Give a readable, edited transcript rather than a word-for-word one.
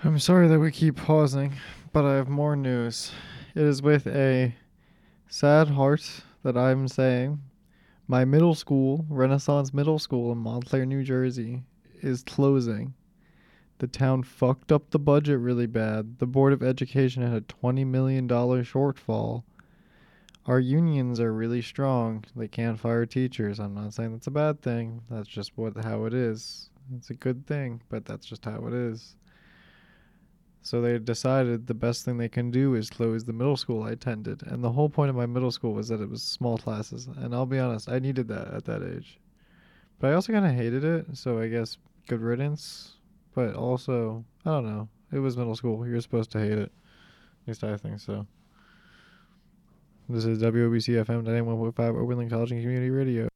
I'm sorry that we keep pausing, but I have more news. It is with a sad heart that I'm saying my middle school, Renaissance Middle School in Montclair, New Jersey, is closing. The town fucked up the budget really bad. The Board of Education had a $20 million shortfall. Our unions are really strong. They can't fire teachers. I'm not saying that's a bad thing. That's just how it is. It's a good thing, but that's just how it is. So they decided the best thing they can do is close the middle school I attended. And the whole point of my middle school was that it was small classes. And I'll be honest, I needed that at that age. But I also kind of hated it. So I guess good riddance. But also, I don't know. It was middle school. You're supposed to hate it. At least I think so. This is WOBC FM 91.5 Oberlin College and Community Radio.